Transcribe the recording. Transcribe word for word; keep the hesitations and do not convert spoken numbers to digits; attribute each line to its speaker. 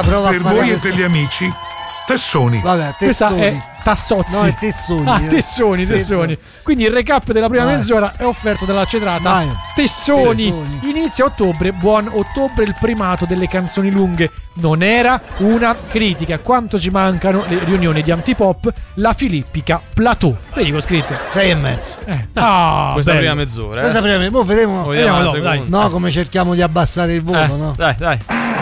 Speaker 1: prova
Speaker 2: per
Speaker 1: a fare
Speaker 2: voi
Speaker 1: questo.
Speaker 2: e per gli amici, Tessoni.
Speaker 1: Vabbè,
Speaker 3: Questa
Speaker 1: Tessoni.
Speaker 3: è Tassozzi.
Speaker 1: No, è Tessoni.
Speaker 3: Ah,
Speaker 1: eh.
Speaker 3: Tessoni, Tessoni. Quindi il recap della prima
Speaker 1: Vai.
Speaker 3: mezz'ora è offerto dalla cedrata
Speaker 1: Vai.
Speaker 3: Tessoni.
Speaker 1: Tessoni.
Speaker 3: Inizia ottobre, buon ottobre, il primato delle canzoni lunghe. Non era una critica. Quanto ci mancano le riunioni di Antipop, la filippica Plateau. Vedi che ho scritto.
Speaker 1: Sei e mezzo.
Speaker 3: Eh. Ah,
Speaker 4: Questa
Speaker 3: bello.
Speaker 4: prima mezz'ora. Eh.
Speaker 1: Questa prima, mo vediamo.
Speaker 4: Vediamo la
Speaker 3: dopo, dai.
Speaker 4: seconda.
Speaker 1: No, come cerchiamo di abbassare il volo,
Speaker 4: Eh,
Speaker 1: no?
Speaker 4: Dai, dai.